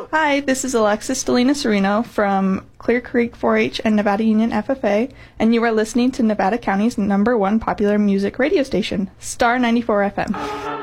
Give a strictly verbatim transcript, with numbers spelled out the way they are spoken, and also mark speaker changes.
Speaker 1: Hi, this is Alexis Delina Serino from Clear Creek four H and Nevada Union F F A, and you are listening to Nevada County's number one popular music radio station, Star ninety-four F M.